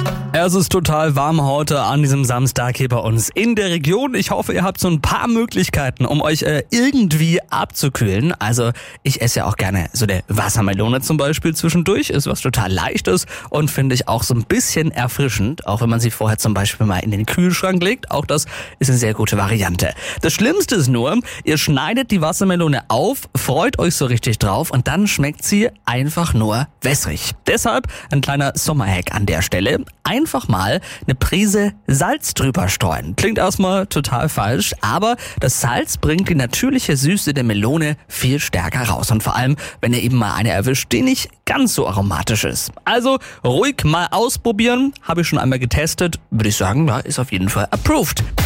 Es ist total warm heute an diesem Samstag hier bei uns in der Region. Ich hoffe, ihr habt so ein paar Möglichkeiten, um euch irgendwie abzukühlen. Also ich esse ja auch gerne so eine Wassermelone zum Beispiel zwischendurch. Ist was total Leichtes und finde ich auch so ein bisschen erfrischend. Auch wenn man sie vorher zum Beispiel mal in den Kühlschrank legt. Auch das ist eine sehr gute Variante. Das Schlimmste ist nur, ihr schneidet die Wassermelone auf, freut euch so richtig drauf und dann schmeckt sie einfach nur wässrig. Deshalb ein kleiner Sommerhack an der Stelle. Einfach mal eine Prise Salz drüber streuen. Klingt erstmal total falsch, aber das Salz bringt die natürliche Süße der Melone viel stärker raus. Und vor allem, wenn ihr eben mal eine erwischt, die nicht ganz so aromatisch ist. Also ruhig mal ausprobieren. Habe ich schon einmal getestet. Würde ich sagen, ja, ist auf jeden Fall approved.